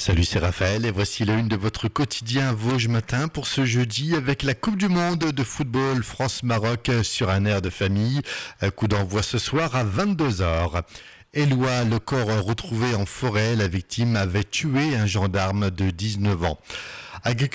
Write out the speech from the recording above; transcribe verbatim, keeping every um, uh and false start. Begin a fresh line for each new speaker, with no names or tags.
Salut, c'est Raphaël et voici la une de votre quotidien Vosges Matin pour ce jeudi avec la Coupe du Monde de football France-Maroc sur un air de famille. Coup d'envoi ce soir à vingt-deux heures. Éloi, le corps retrouvé en forêt, la victime avait tué un gendarme de dix-neuf ans.